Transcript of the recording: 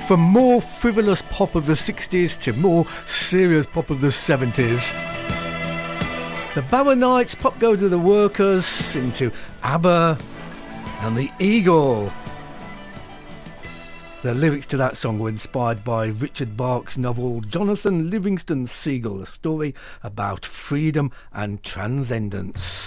From more frivolous pop of the 60s to more serious pop of the 70s. The Baronites, Pop Go to the Workers, into ABBA and the Eagle. The lyrics to that song were inspired by Richard Bach's novel Jonathan Livingston Seagull, a story about freedom and transcendence.